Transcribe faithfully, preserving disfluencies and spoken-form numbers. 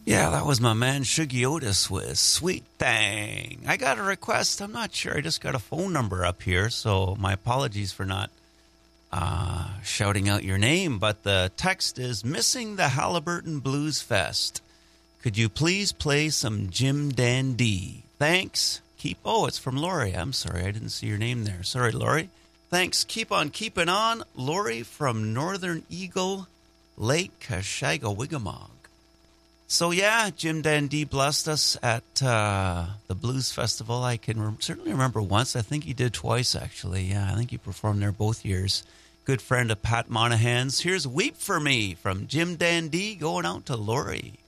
Yeah, that was my man Shuggy Otis with Sweet Thing. I got a request. I'm not sure. I just got a phone number up here, so my apologies for not uh, shouting out your name. But the text is, missing the Halliburton Blues Fest. Could you please play some Jim Dandy? Thanks. Keep. Oh, it's from Lori. I'm sorry. I didn't see your name there. Sorry, Lori. Thanks. Keep on keeping on. Lori from Northern Eagle Lake, Kashaga-Wigamog. So, yeah, Jim Dandy blessed us at uh, the Blues Festival. I can re- certainly remember once. I think he did twice, actually. Yeah, I think he performed there both years. Good friend of Pat Monahan's. Here's Weep For Me from Jim Dandy going out to Lori.